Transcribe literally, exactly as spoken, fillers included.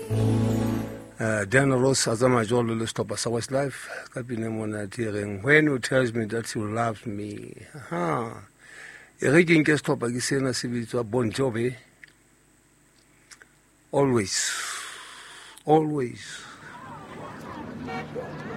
Uh, Diana Ross azama jolo le stop sa Westlife ka pina mona tireng when who tells me that he loves me. Ha. E re ke nke stop ke sena se bitswa Bon Jovi. Always. Always.